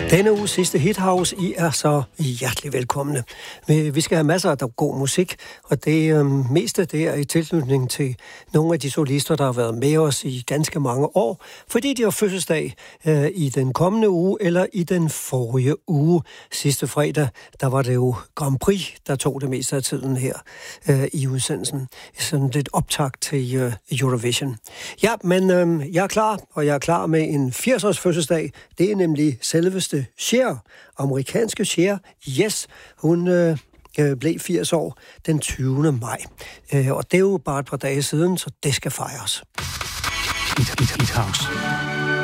Denne uges sidste Hithouse, I er så hjertelig velkomne. Vi skal have masser af god musik, og det meste det er i tilknytning til nogle af de solister, der har været med os i ganske mange år, fordi de har fødselsdag i den kommende uge eller i den forrige uge. Sidste fredag, der var det jo Grand Prix, der tog det meste af tiden her i udsendelsen. Sådan lidt optakt til Eurovision. Ja, men jeg er klar, og jeg er klar med en 80-års fødselsdag. Det er nemlig selveste Cher, amerikanske Cher. Yes, hun blev 80 år den 20. maj. Og det er jo bare et par dage siden, så det skal fejres. Hithouse.